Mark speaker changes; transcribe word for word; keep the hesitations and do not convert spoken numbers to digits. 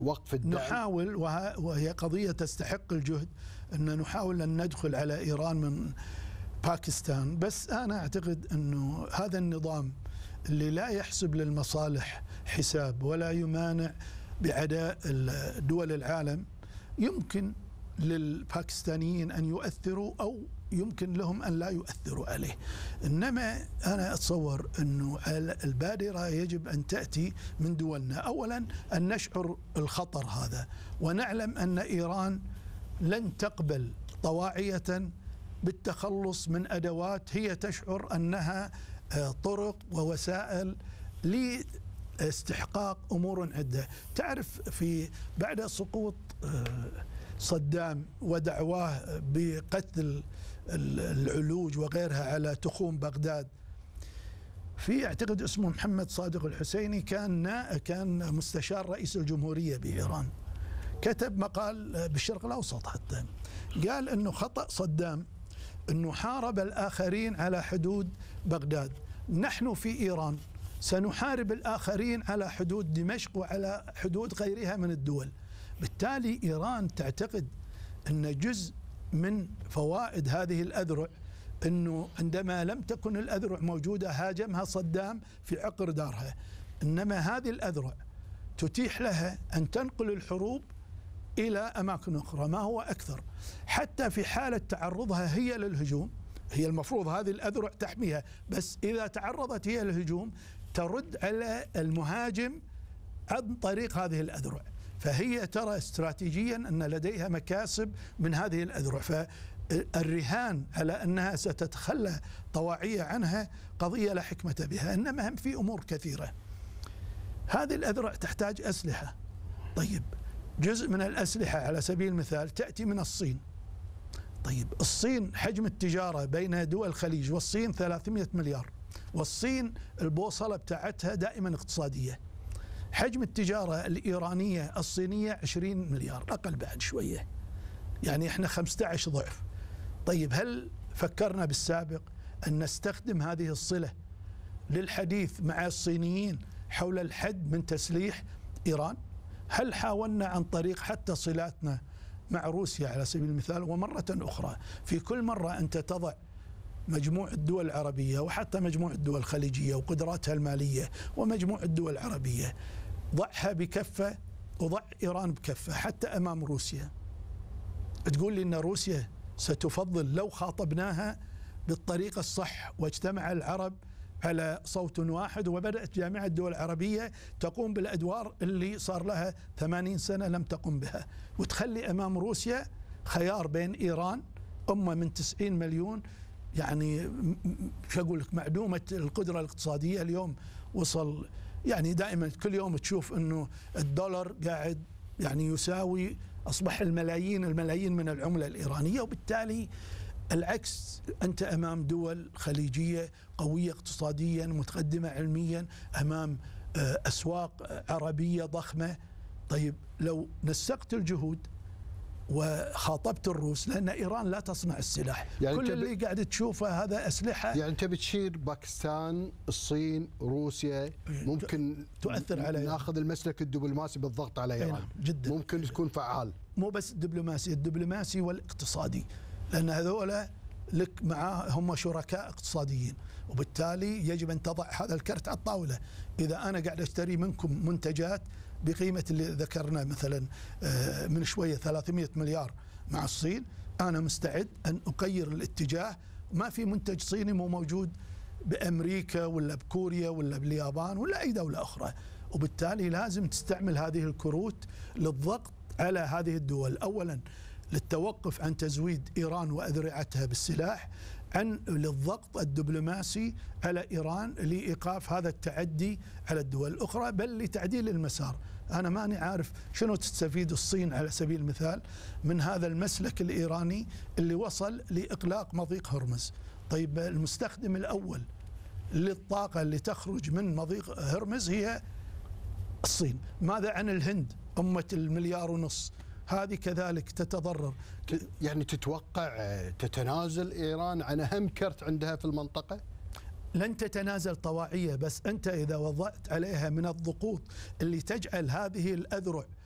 Speaker 1: وقف الدعم.
Speaker 2: نحاول، وهي قضية تستحق الجهد، أن نحاول أن ندخل على إيران من باكستان، بس أنا أعتقد أنه هذا النظام اللي لا يحسب للمصالح حساب ولا يمانع بعداء دول العالم، يمكن للباكستانيين أن يؤثروا أو يمكن لهم أن لا يؤثروا عليه. إنما أنا أتصور أنه البادرة يجب أن تأتي من دولنا. أولا أن نشعر الخطر هذا، ونعلم أن إيران لن تقبل طواعية بالتخلص من أدوات هي تشعر أنها طرق ووسائل لاستحقاق أمور عدة. تعرف في بعد سقوط صدام ودعواه بقتل العلوج وغيرها على تخوم بغداد، في اعتقد اسمه محمد صادق الحسيني كان كان مستشار رئيس الجمهورية بإيران، كتب مقال بالشرق الأوسط حتى قال أنه خطأ صدام أنه حارب الآخرين على حدود بغداد، نحن في إيران سنحارب الآخرين على حدود دمشق وعلى حدود غيرها من الدول. بالتالي إيران تعتقد أن جزء من فوائد هذه الأذرع أنه عندما لم تكن الأذرع موجودة هاجمها صدام في عقر دارها، إنما هذه الأذرع تتيح لها أن تنقل الحروب إلى أماكن أخرى. ما هو أكثر، حتى في حالة تعرضها هي للهجوم، هي المفروض هذه الأذرع تحميها، بس إذا تعرضت هي للهجوم ترد على المهاجم عن طريق هذه الأذرع. فهي ترى استراتيجيا أن لديها مكاسب من هذه الأذرع، فالرهان على أنها ستتخلى طواعية عنها قضية لا حكمة بها. إنما هم في أمور كثيرة. هذه الأذرع تحتاج أسلحة، طيب جزء من الأسلحة على سبيل المثال تأتي من الصين. طيب الصين حجم التجارة بين دول الخليج والصين ثلاثمئة مليار، والصين البوصلة بتاعتها دائما اقتصادية. حجم التجارة الإيرانية الصينية عشرين مليار، أقل بعد شوية، يعني إحنا خمسة عشر ضعف. طيب هل فكرنا بالسابق أن نستخدم هذه الصلة للحديث مع الصينيين حول الحد من تسليح إيران؟ هل حاولنا عن طريق حتى صلاتنا مع روسيا على سبيل المثال؟ ومرة أخرى في كل مرة أنت تضع مجموع الدول العربية وحتى مجموع الدول الخليجية وقدراتها المالية ومجموع الدول العربية، ضعها بكفة وضع إيران بكفة حتى أمام روسيا. تقول لي أن روسيا ستفضل لو خاطبناها بالطريقة الصح واجتمع العرب على صوت واحد وبدأت جامعة الدول العربية تقوم بالأدوار اللي صار لها ثمانين سنة لم تقم بها، وتخلي أمام روسيا خيار بين إيران أمة من تسعين مليون، يعني شو أقول لك معدومة القدرة الاقتصادية، اليوم وصل يعني دائما كل يوم تشوف أنه الدولار قاعد يعني يساوي، أصبح الملايين الملايين من العملة الإيرانية. وبالتالي العكس، أنت أمام دول خليجية قوية اقتصاديا متقدمة علميا، أمام أسواق عربية ضخمة. طيب لو نسقت الجهود وخاطبت الروس، لأن إيران لا تصنع السلاح، يعني كل اللي قاعد تشوفه هذا أسلحة.
Speaker 1: يعني أنت بتشير باكستان، الصين، روسيا، ممكن
Speaker 2: تؤثر على
Speaker 1: ناخذ المسلك الدبلوماسي بالضغط على إيران
Speaker 2: جدا،
Speaker 1: ممكن تكون فعال،
Speaker 2: مو بس الدبلوماسي، الدبلوماسي والاقتصادي، لأن هذولا لك معاه هم شركاء اقتصاديين، وبالتالي يجب أن تضع هذا الكرت على الطاولة. إذا أنا قاعد أشتري منكم منتجات بقيمة اللي ذكرنا مثلا من شوية ثلاثمئة مليار مع الصين، أنا مستعد أن أغير الاتجاه. ما في منتج صيني مو موجود بأمريكا ولا بكوريا ولا باليابان ولا أي دولة أخرى، وبالتالي لازم تستعمل هذه الكروت للضغط على هذه الدول. أولا للتوقف عن تزويد إيران وأذرعتها بالسلاح، عن للضغط الدبلوماسي على إيران لإيقاف هذا التعدي على الدول الأخرى، بل لتعديل المسار. أنا ماني عارف شنو تستفيد الصين على سبيل المثال من هذا المسلك الإيراني اللي وصل لإغلاق مضيق هرمز. طيب المستخدم الأول للطاقة اللي تخرج من مضيق هرمز هي الصين. ماذا عن الهند أمة المليار ونص؟ هذه كذلك تتضرر.
Speaker 1: يعني تتوقع تتنازل إيران عن أهم كرت عندها في المنطقة؟
Speaker 2: لن تتنازل طواعية، بس أنت إذا وضعت عليها من الضغوط اللي تجعل هذه الأذرع